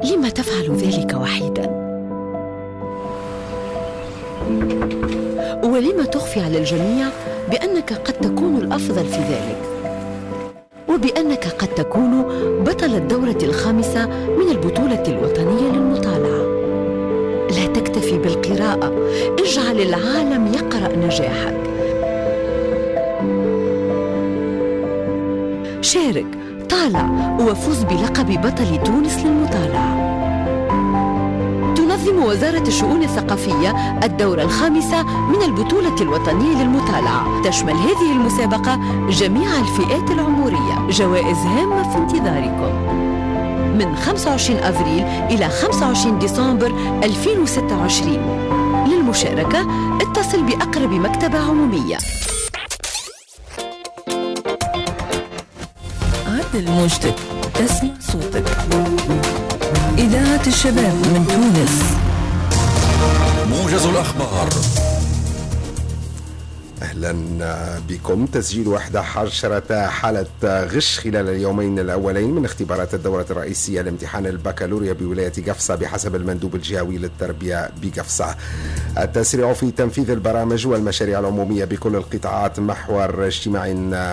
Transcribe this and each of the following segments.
لم تفعل ذلك وحيدا؟ ولم تخفي على الجميع بأنك قد تكون الأفضل في ذلك، وبأنك قد تكون بطل الدورة الخامسة من البطولة الوطنية للمطالعة؟ لا تكتفي بالقراءة، اجعل العالم يقرأ نجاحك. شارك، طالع، وفوز بلقب بطل تونس للمطالعة. تنظم وزارة الشؤون الثقافية الدورة الخامسة من البطولة الوطنية للمطالعة. تشمل هذه المسابقة جميع الفئات العمرية. جوائز هامة في انتظاركم من 25 أفريل إلى 25 ديسمبر 2026. للمشاركة اتصل بأقرب مكتبة عمومية. عدل موجتك، تسمع صوتك. إذاعة الشباب من تونس. موجز الأخبار. أهلا بكم. تسجيل 11 حالة غش خلال اليومين الأولين من اختبارات الدورة الرئيسية لامتحان البكالوريا بولاية قفصة بحسب المندوب الجهوي للتربية بقفصة. التسريع في تنفيذ البرامج والمشاريع العمومية بكل القطاعات محور اجتماع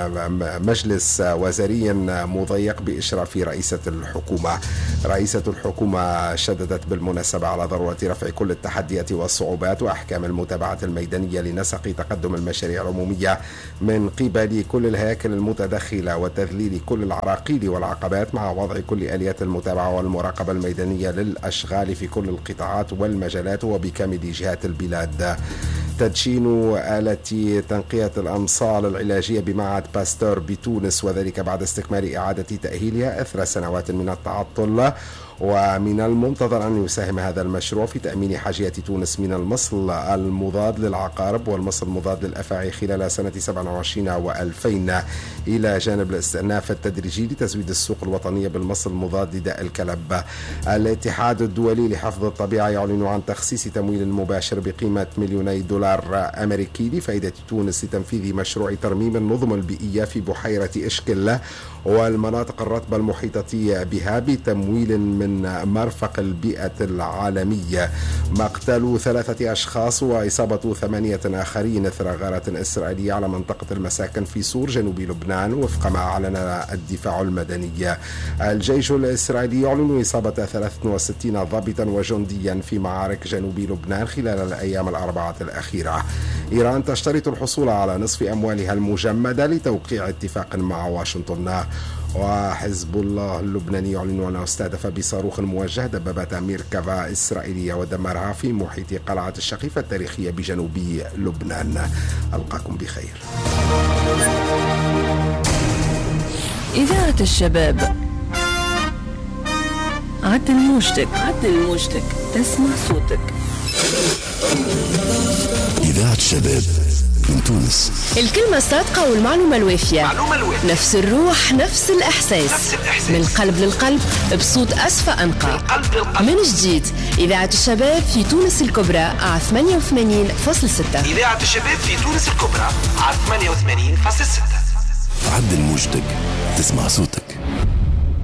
مجلس وزاري مضيق بإشراف رئيسة الحكومة. رئيسة الحكومة شددت بالمناسبة على ضرورة رفع كل التحديات والصعوبات وأحكام المتابعة الميدانية لنسق تقدم المشاريع العمومية من قبل كل الهياكل المتدخلة وتذليل كل العراقيل والعقبات مع وضع كل آليات المتابعة والمراقبة الميدانية للأشغال في كل القطاعات والمجالات وبكامل جهات البلاد. تدشين آلة تنقية الأمصال العلاجية بمعهد باستور بتونس، وذلك بعد استكمال إعادة تأهيلها أثر سنوات من التعطل. ومن المنتظر أن يساهم هذا المشروع في تأمين حاجية تونس من المصل المضاد للعقارب والمصل المضاد للأفاعي خلال سنة 27 و2000، إلى جانب الاستئناف التدريجي لتزويد السوق الوطنية بالمصل المضاد لداء الكلب. الاتحاد الدولي لحفظ الطبيعة يعلن عن تخصيص تمويل مباشر بقيمة $2,000,000 أمريكي لفائدة تونس لتنفيذ مشروع ترميم النظم البيئية في بحيرة إشكل والمناطق الرطبة المحيطة بها بتمويل من مرفق البيئة العالمي. مقتل 3 أشخاص وإصابة 8 آخرين إثر غارة إسرائيلية على منطقة المساكن في سور جنوب لبنان وفق ما أعلن الدفاع المدني. الجيش الإسرائيلي يعلن إصابة 63 ضابطا وجنديا في معارك جنوب لبنان خلال الأيام الأربعة الأخيرة. إيران تشترط الحصول على نصف أموالها المجمدة لتوقيع اتفاق مع واشنطن. وحزب الله اللبناني يعلن أنه استهدف بصاروخ موجه دبابات ميركافا إسرائيلية ودمرها في محيط قلعة الشقيفة التاريخية بجنوب لبنان. ألقاكم بخير. إذاعة الشباب. عدل موجتك، عدل موجتك، تسمع صوتك. إذاعة الشباب من تونس. الكلمة الصادقة والمعلومة الوافية. نفس الروح، نفس الإحساس. من القلب للقلب، بصوت أصفى أنقى. من جديد إذاعة الشباب في تونس الكبرى على 88.6. إذاعة الشباب في تونس الكبرى على 88.6. عدل موجتك، تسمع صوتك.